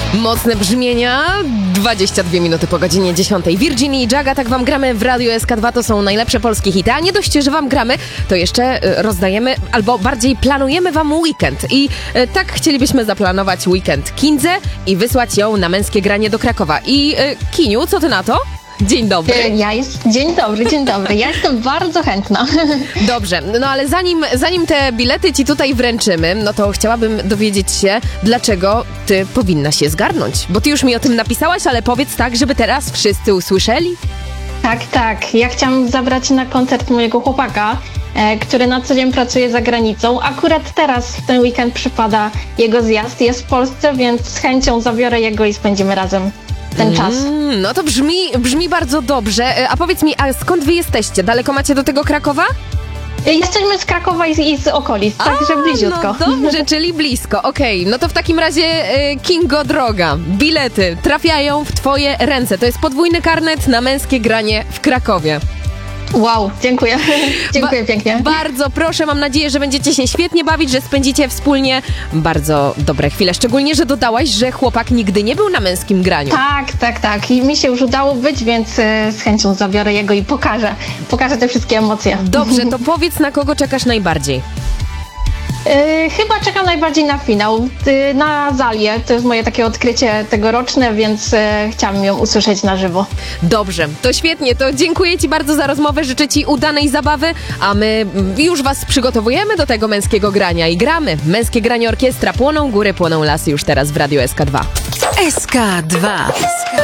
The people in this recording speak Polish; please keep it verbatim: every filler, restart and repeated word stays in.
Mocne brzmienia, dwadzieścia dwie minuty po godzinie dziesiątej. Virginia i Jaga, tak wam gramy w Radiu S K dwa, to są najlepsze polskie hity. A nie dość, że wam gramy, to jeszcze rozdajemy, albo bardziej planujemy wam weekend. I tak chcielibyśmy zaplanować weekend Kindze i wysłać ją na męskie granie do Krakowa. I Kiniu, co ty na to? Dzień dobry. Ja jest... Dzień dobry, dzień dobry. Ja jestem bardzo chętna. Dobrze, no ale zanim, zanim te bilety ci tutaj wręczymy, no to chciałabym dowiedzieć się, dlaczego ty powinnaś się zgarnąć. Bo ty już mi o tym napisałaś, ale powiedz tak, żeby teraz wszyscy usłyszeli. Tak, tak. Ja chciałam zabrać na koncert mojego chłopaka, e, który na co dzień pracuje za granicą. Akurat teraz w ten weekend przypada jego zjazd. Jest w Polsce, więc z chęcią zabiorę jego i spędzimy razem ten czas. Mm, no to brzmi, brzmi bardzo dobrze. A powiedz mi, a skąd wy jesteście? Daleko macie do tego Krakowa? Jesteśmy z Krakowa i, i z okolic, także bliziutko. No dobrze, czyli blisko. Okej, okay. No to w takim razie y, Kingo droga, bilety trafiają w twoje ręce. To jest podwójny karnet na męskie granie w Krakowie. Wow, dziękuję. Dziękuję ba- pięknie. Bardzo proszę, mam nadzieję, że będziecie się świetnie bawić, że spędzicie wspólnie bardzo dobre chwile. Szczególnie, że dodałaś, że chłopak nigdy nie był na męskim graniu. Tak, tak, tak. I mi się już udało być, więc e, z chęcią zabiorę jego i pokażę. Pokażę te wszystkie emocje. Dobrze, to powiedz, na kogo czekasz najbardziej? Yy, chyba czekam najbardziej na finał, yy, na Zalię. To jest moje takie odkrycie tegoroczne, więc yy, chciałam ją usłyszeć na żywo. Dobrze, to świetnie, to dziękuję ci bardzo za rozmowę, życzę ci udanej zabawy, a my już was przygotowujemy do tego męskiego grania i gramy. Męskie granie orkiestra, płoną góry, płoną lasy już teraz w Radiu S K dwa. S K dwa.